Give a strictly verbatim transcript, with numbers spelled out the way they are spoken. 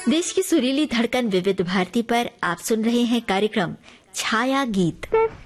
देश की सुरीली धड़कन विविध भारती पर आप सुन रहे हैं कार्यक्रम छाया गीत।